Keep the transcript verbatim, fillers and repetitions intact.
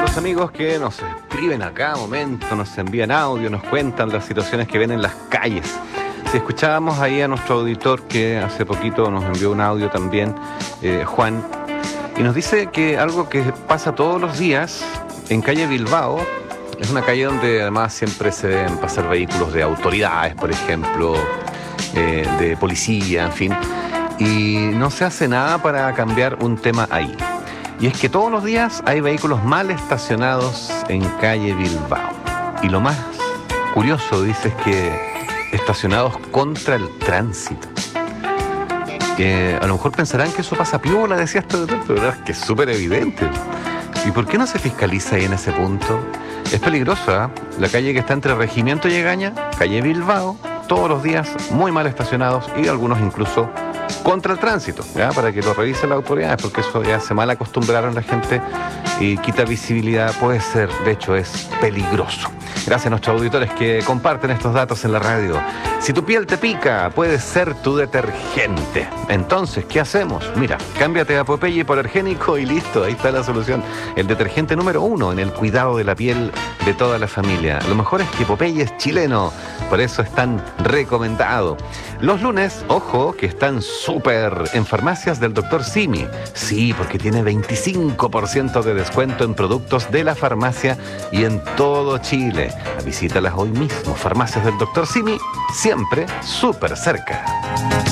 los amigos que nos escriben a cada momento, nos envían audio, nos cuentan las situaciones que ven en las calles. Si escuchábamos ahí a nuestro auditor que hace poquito nos envió un audio también, eh, Juan, y nos dice que algo que pasa todos los días en calle Bilbao, es una calle donde además siempre se deben pasar vehículos de autoridades, por ejemplo, eh, de policía, en fin, y no se hace nada para cambiar un tema ahí. Y es que todos los días hay vehículos mal estacionados en calle Bilbao. Y lo más curioso, dice, es que estacionados contra el tránsito. Que a lo mejor pensarán que eso pasa piola, decía esto, pero es que es súper evidente. ¿Y por qué no se fiscaliza ahí en ese punto? Es peligroso, ¿eh? La calle que está entre Regimiento y Egaña, calle Bilbao, todos los días muy mal estacionados y algunos incluso contra el tránsito, ¿ya? Para que lo revisen las autoridades, porque eso ya se mal acostumbraron la gente y quita visibilidad, puede ser, de hecho es peligroso. Gracias a nuestros auditores que comparten estos datos en la radio. Si tu piel te pica, puede ser tu detergente. Entonces, ¿qué hacemos? Mira, cámbiate a Popeye por Ergénico y listo, ahí está la solución. El detergente número uno en el cuidado de la piel de toda la familia. Lo mejor es que Popeye es chileno, por eso es tan recomendado. Los lunes, ojo, que están súper en farmacias del doctor Simi. Sí, porque tiene veinticinco por ciento de descuento en productos de la farmacia y en todo Chile. Visítalas hoy mismo. Farmacias del doctor Simi, siempre súper cerca.